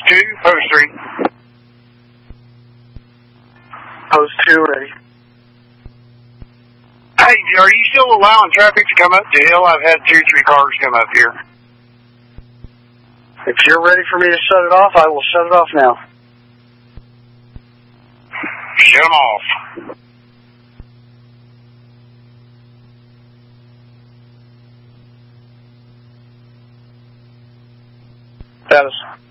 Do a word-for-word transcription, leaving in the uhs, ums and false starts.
two, post three. Post two, ready. Hey, are you still allowing traffic to come up the hill? I've had two, three cars come up here. If you're ready for me to shut it off, I will shut it off now. Shut them off. Status.